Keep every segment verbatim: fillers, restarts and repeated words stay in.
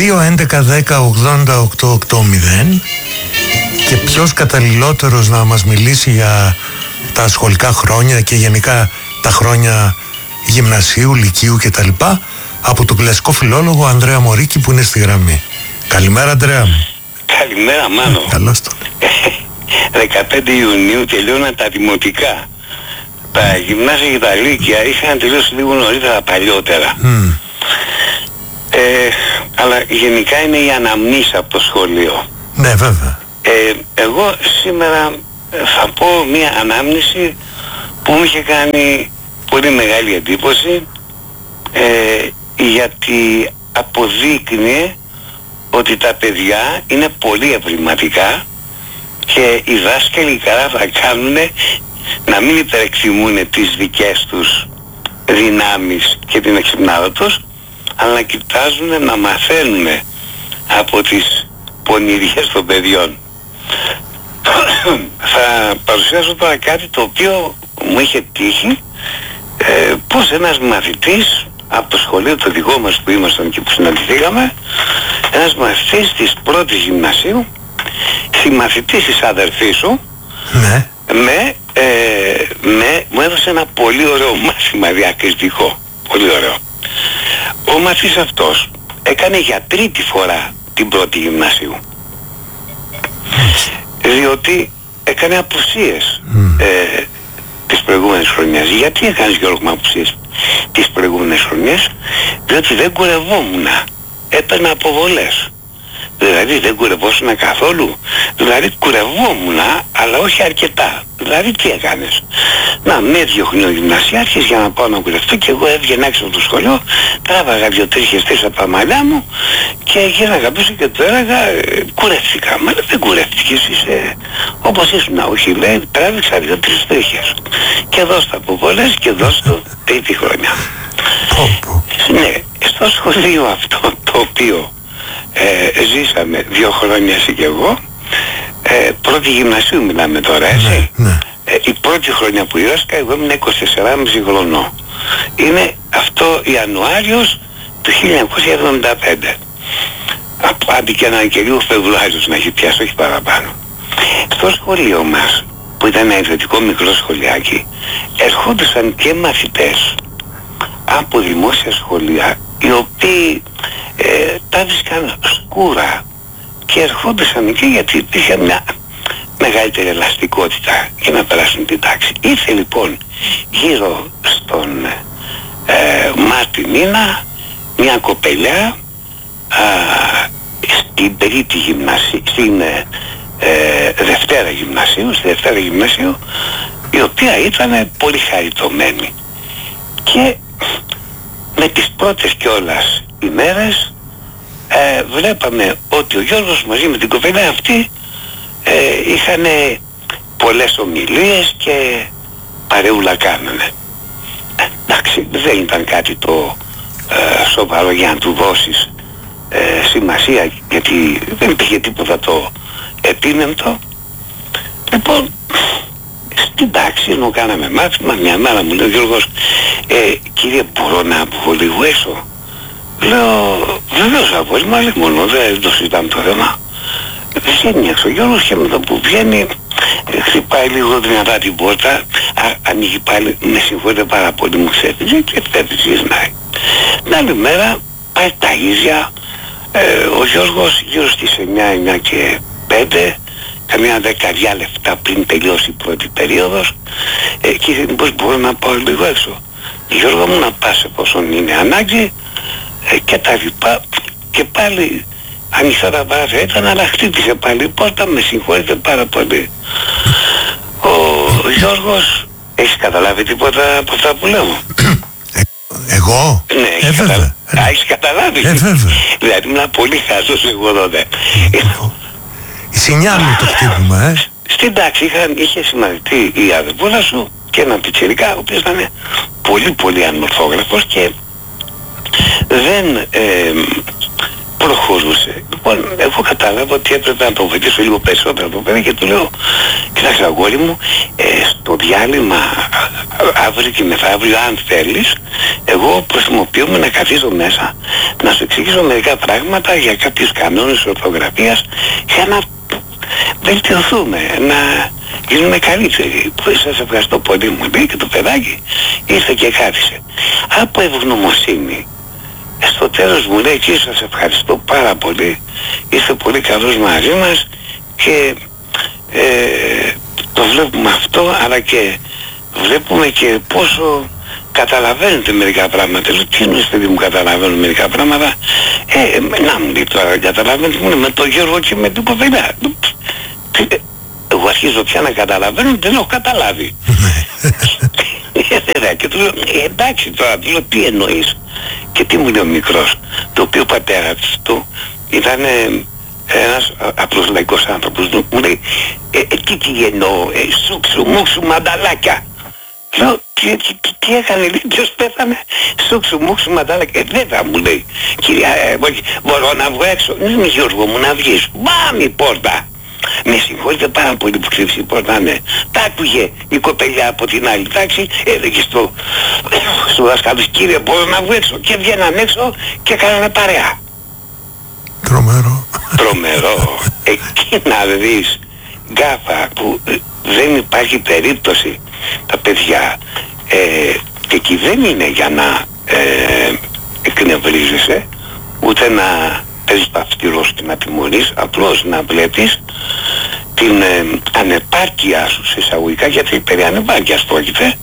δύο έντεκα δέκα ογδόντα οκτώ ογδόντα. Και ποιος καταλληλότερος να μας μιλήσει για τα σχολικά χρόνια και γενικά τα χρόνια γυμνασίου, λυκείου κτλ. Από τον κλασικό φιλόλογο Ανδρέα Μωρίκη που είναι στη γραμμή. Καλημέρα, Ανδρέα μου. Καλημέρα, Μάνο. Καλώς το. δεκαπέντε Ιουνίου τελειώναν τα δημοτικά. Τα γυμνάσια και τα λύκεια είχαν τελειώσει λίγο νωρίτερα παλιότερα. Mm. Ε, αλλά γενικά είναι η αναμνήση από το σχολείο. Ναι, βέβαια. Ε, εγώ σήμερα θα πω μια ανάμνηση που μου είχε κάνει πολύ μεγάλη εντύπωση, ε, γιατί αποδείκνυε ότι τα παιδιά είναι πολύ ευρηματικά και οι δάσκαλοι καλά θα κάνουν να μην υπερεκτιμούν τις δικές τους δυνάμεις και την εξυπνάδα τους, αλλά να κοιτάζουν να μαθαίνουν από τις πονηριές των παιδιών. Θα παρουσιάσω τώρα κάτι το οποίο μου είχε τύχει, ε, πως ένας μαθητής από το σχολείο το δικό μας που ήμασταν και που συναντηθήκαμε, ένας μαθητής της πρώτης γυμνασίου, συμμαθητής της αδερφής σου, ναι. με, ε, με, μου έδωσε ένα πολύ ωραίο μάθημα διακριτικό, πολύ ωραίο. Ο μαθητής αυτός έκανε για τρίτη φορά την πρώτη γυμνασίου, διότι έκανε απουσίες mm. ε, τις προηγούμενες χρονιές. Γιατί έκανες, Γιώργο, με απουσίες τις προηγούμενες χρονιές? Διότι δεν κουρευόμουν, έπαιρνα αποβολές. Δηλαδή δεν κουρευόσουνα καθόλου. Δηλαδή κουρευόμουν, αλλά όχι αρκετά. Δηλαδή τι έκανες? Να, με έδιωχνε ο γυμνασιάρχης για να πάω να κουρευτώ και εγώ έβγαινα έξω από το σχολείο, τράβαγα δύο τρεις χεστές από τα μαλλιά μου και γύραγα πίσω και του έλεγα, ε, κουρεύτηκα. Μα δεν κουρεύτηκες, είσαι όπως ήσουν. Όχι, λέει, τράβηξα δύο τρεις τρίχες. Και δώσ' τα αποβολές και δώσ' το τρίτη χρονιά. Ναι, στο σχολείο αυτό το οποίο Ε, ζήσαμε δύο χρόνια εσύ και εγώ, ε, πρώτη γυμνασίου μιλάμε τώρα, έτσι. Ναι, ναι. Ε, η πρώτη χρονιά που ήρθα εγώ ήμουν είκοσι τέσσερα και μισό χρονών. Είναι αυτό Ιανουάριος του χίλια εννιακόσια εβδομήντα πέντε. Αντί και έναν και λίγο Φεβρουάριος να έχει πιάσει, όχι παραπάνω. Στο σχολείο μας, που ήταν ένα ιδιωτικό μικρό σχολιάκι, ερχόντουσαν και μαθητές από δημόσια σχολεία, οι οποίοι ε, τα βρίσκαν σκούρα και ερχόντουσαν εκεί γιατί υπήρχε μια μεγαλύτερη ελαστικότητα για να περάσουν την τάξη. Ήρθε λοιπόν γύρω στον ε, Μάρτιν Μήνα μια κοπελιά α, στην τρίτη γυμνασίου, στην ε, ε, Δευτέρα γυμνασίου, στη Δευτέρα γυμνασίου, η οποία ήταν πολύ χαριτωμένη. Και με τις πρώτες κιόλας ημέρες ε, βλέπαμε ότι ο Γιώργος μαζί με την κοπέλα αυτή ε, είχαν πολλές ομιλίες και παρεούλα κάνανε. Ε, εντάξει, δεν ήταν κάτι το ε, σοβαρό για να του δώσεις ε, σημασία, γιατί δεν υπήρχε τίποτα το επίμεμπτο. Λοιπόν, στην τάξη ενώ κάναμε μάθημα, μια μέρα μου λέει ο Γιώργος, ε, κύριε, μπορώ να βγω λίγο έξω? Λέω, βεβαίως απόλυμα, λέει, μόνο δεν το συζητάμε το θέμα. Βγαίνει έξω ο Γιώργος και με το που βγαίνει ε, χτυπάει λίγο δυνατά την πόρτα, α, ανοίγει πάλι, με συγχωρείτε πάρα πολύ, μου ξέφυγε και φεύγει, γυρνάει. Την άλλη μέρα πάει τα ίδια, ε, ο Γιώργος γύρω στις εννιά, εννιά και πέντε, καμιά δεκαριά λεπτά πριν τελειώσει η πρώτη περίοδος, ε, κύριε, πώς μπορώ να πάω λίγο έξω? Γιώργο μου, να πας εφόσον είναι ανάγκη, ε, και τα λοιπά. Και πάλι ανοιχτά τα παράθυρα ήταν, αλλά χτύπησε πάλι η πόρτα, με συγχωρείτε πάρα πολύ. Ο Γιώργος, έχεις καταλάβει τίποτα από αυτά που λέω? Εγώ? Ναι, έχεις, ε, κατα... Α, έχεις καταλάβει. Ε, βέβαια. Δηλαδή ήμουν πολύ χαζός εγώ τότε. Η σινιά μου το χτύπημα, ε. Στην τάξη είχαν, είχε συμμαθητή η αδερφούλα σου και ένα πιτσιρικά, ο οποίος ήταν πολύ πολύ ανορθόγραφος και δεν ε, προχωρούσε. Λοιπόν, Λοιπόν, εγώ κατάλαβα ότι έπρεπε να το βοηθήσω λίγο περισσότερο το παιδί και του λέω, κοιτάξτε αγόρι μου, ε, στο διάλειμμα αύριο και μεθαύριο, αν θέλεις, εγώ χρησιμοποιούμε να καθίσω μέσα, να σου εξηγήσω μερικά πράγματα για κάποιους κανόνες ορθογραφίας, για να βελτιωθούμε, να γίνουμε καλύτεροι. Σας ευχαριστώ πολύ, μου λέει, και το παιδάκι ήρθε και κάθισε. Από ευγνωμοσύνη, στο τέλος μου λέει, και σας ευχαριστώ πάρα πολύ, είστε πολύ καλός μαζί μας και ε, το βλέπουμε αυτό, αλλά και βλέπουμε και πόσο καταλαβαίνετε μερικά πράγματα. Λέω, τι εννοείς παιδί μου, καταλαβαίνω μερικά πράγματα? Ε, να μου λέει τώρα, καταλαβαίνετε με τον Γιώργο και με την κοπελιά. Εγώ αρχίζω πια να καταλαβαίνω, δεν έχω καταλάβει. Και του λέω, ε, εντάξει τώρα, του λέω, τι εννοείς? Και τι μου λέει ο μικρός, το οποίο ο πατέρας του ήταν ένας απλός λαϊκός άνθρωπος, μου λέει, ε, ε, τι τι εννοώ, ε, σούξου, μουξου, μανταλάκια. Λέω, τι, τι, τι, τι έκανε, λέει, ποιος πέθανε? Σούξου, μουξου, μανταλάκια. Ε, βέβαια, μου λέει, κυρία, ε, μπορώ να βγω έξω? Ναι, Γιώργο μου, να βγεις. Μπαμ η πόρτα. Με συγχωρείτε πάρα πολύ που κρύψει η πόρτα, ναι. Τα άκουγε η κοπελιά από την άλλη τάξη, έλεγε στο, στο δάσκαλο, κύριε, μπορώ να βγω έξω? Και βγαίναν έξω και κάνανε παρέα. Τρομερό. Τρομερό. Εκεί να δεις γκάφα που ε, δεν υπάρχει περίπτωση τα παιδιά, ε, και εκεί δεν είναι για να ε, εκνευρίζεσαι, ούτε να παίζεις το αυστηρό και να τιμωρείς, απλώς να βλέπεις την ε, ανεπάρκεια σου σε εισαγωγικά, γιατί περί ανεπάρκειας πρόκειται,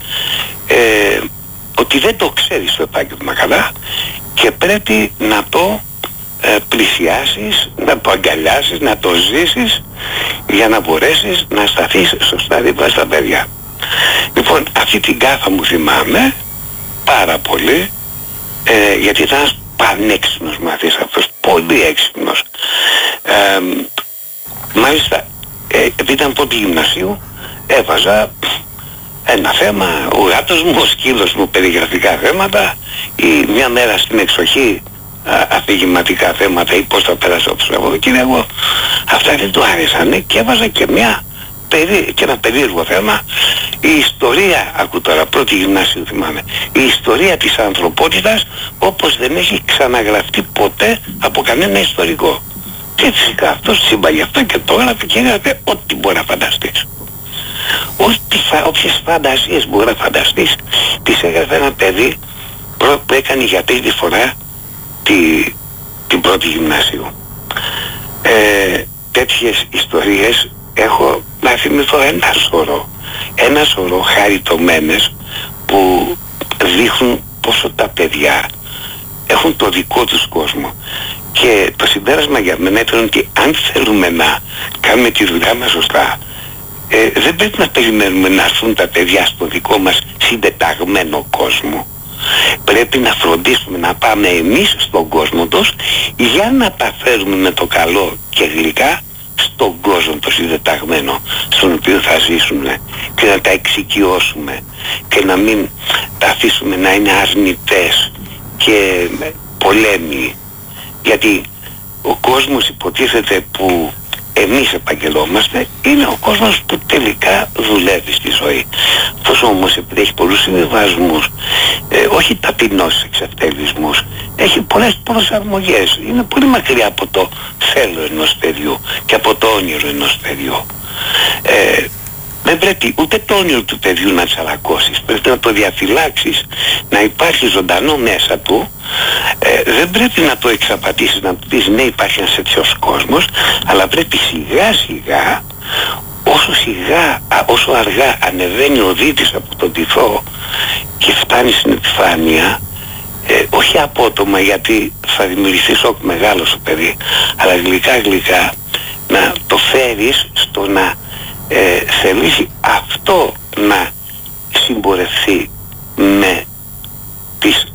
ε, ότι δεν το ξέρεις το επάγγελμα καλά και πρέπει να το ε, πλησιάσεις, να το αγκαλιάσεις, να το ζήσεις για να μπορέσεις να σταθείς σωστά δίπλα στα παιδιά. Λοιπόν, αυτή την γκάφα μου θυμάμαι πάρα πολύ, ε, γιατί ήταν ένας πανέξυπνος μαθής αυτός, πολύ έξυπνος. Ε, μάλιστα, ε, επειδή ήταν πρώτη γυμνασίου, έβαζα ένα θέμα, ο γάτος μου, ο σκύλος μου, περιγραφικά θέματα, ή μια μέρα στην εξοχή, αφηγηματικά θέματα, ή πώς θα πέρασε το Σαββατοκύριακο. Αυτά δεν του άρεσανε και έβαζα και μια περί, και ένα περίεργο θέμα, η ιστορία, ακού τώρα, πρώτη γυμνάσιο θυμάμαι, η ιστορία της ανθρωπότητας όπως δεν έχει ξαναγραφτεί ποτέ από κανένα ιστορικό. Και φυσικά αυτός σύμπαγε αυτό και το έγραφε και έγραφε ό,τι μπορεί να φανταστείς. Ό,τι φα, όποιες φαντασίες μπορεί να φανταστείς, τις έγραφε ένα παιδί που έκανε για τρίτη φορά τη, την πρώτη γυμνάσιο. Ε, τέτοιες ιστορίες έχω να θυμηθώ ένα σωρό, ένα σωρό χαριτωμένες που δείχνουν πόσο τα παιδιά έχουν το δικό τους κόσμο. Και το συμπέρασμα για μένα ήταν ότι αν θέλουμε να κάνουμε τη δουλειά μας σωστά, ε, δεν πρέπει να περιμένουμε να έρθουν τα παιδιά στο δικό μας συντεταγμένο κόσμο. Πρέπει να φροντίσουμε να πάμε εμείς στον κόσμο τους για να τα φέρουμε με το καλό και γλυκά στον κόσμο το συντεταγμένο στον οποίο θα ζήσουν, και να τα εξοικειώσουμε και να μην τα αφήσουμε να είναι αρνητές και πολέμοι, γιατί ο κόσμος υποτίθεται που εμείς επαγγελόμαστε είναι ο κόσμος που τελικά δουλεύει στη ζωή. Αυτός όμως, επειδή έχει πολλούς συμβιβασμούς, ε, όχι ταπεινώσεις, εξευτελισμούς, έχει πολλές προσαρμογές, είναι πολύ μακριά από το θέλω ενός παιδιού και από το όνειρο ενός παιδιού. Ε, δεν πρέπει ούτε το όνειρο του παιδιού να τσαλακώσεις, πρέπει να το διαφυλάξεις, να υπάρχει ζωντανό μέσα του. Ε, δεν πρέπει να το εξαπατήσεις, να του πεις ναι υπάρχει ένας τέτοιος κόσμος, αλλά πρέπει σιγά σιγά, όσο σιγά, α, όσο αργά ανεβαίνει ο δίτης από τον τυφό και φτάνει στην επιφάνεια, ε, όχι απότομα, γιατί θα δημιουργηθεί σοκ μεγάλο στο παιδί, αλλά γλυκά γλυκά να το φέρεις στο να ε, θελήσει αυτό να συμπορευθεί με, τις,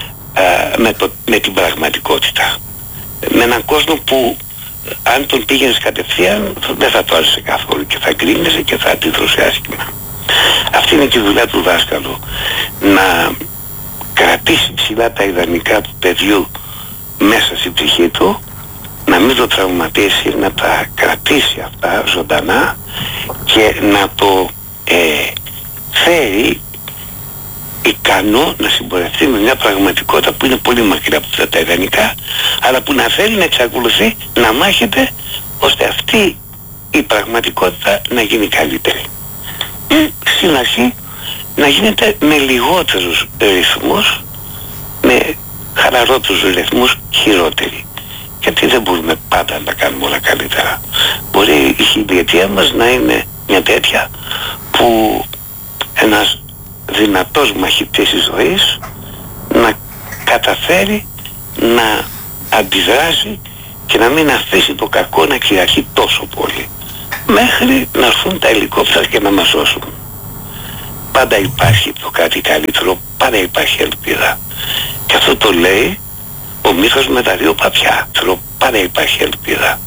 ε, με, το, με την πραγματικότητα, με έναν κόσμο που αν τον πήγαινες κατευθείαν δεν θα το άρεσε καθόλου και θα κρίνεσαι και θα αντιδρούσε άσχημα. Αυτή είναι και η δουλειά του δάσκαλου, να κρατήσει ψηλά τα ιδανικά του παιδιού μέσα στην ψυχή του να μην το τραυματίσει, να τα κρατήσει αυτά ζωντανά και να το ε, φέρει ικανό να συμπορευτεί με μια πραγματικότητα που είναι πολύ μακριά από αυτά τα ιδανικά, αλλά που να θέλει να εξακολουθεί να μάχεται ώστε αυτή η πραγματικότητα να γίνει καλύτερη. Ή στην αρχή να γίνεται με λιγότερους ρυθμούς, με χαλαρότερους ρυθμούς χειρότεροι. Γιατί δεν μπορούμε πάντα να τα κάνουμε όλα καλύτερα. Μπορεί η χιλιετία μας να είναι μια τέτοια που ένας δυνατός μαχητής της ζωής να καταφέρει να αντιδράσει και να μην αφήσει το κακό να κυριαρχεί τόσο πολύ, μέχρι να έρθουν τα ελικόπτερα και να μας σώσουν. Πάντα υπάρχει το κάτι καλύτερο, πάντα υπάρχει ελπίδα. Και αυτό το λέει ο μύθος με τα δύο παπιά. Πάντα υπάρχει ελπίδα.